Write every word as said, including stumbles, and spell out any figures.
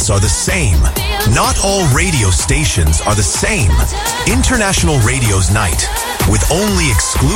nights are the same. Not all radio stations are the same. International Radio's Night, with only exclusive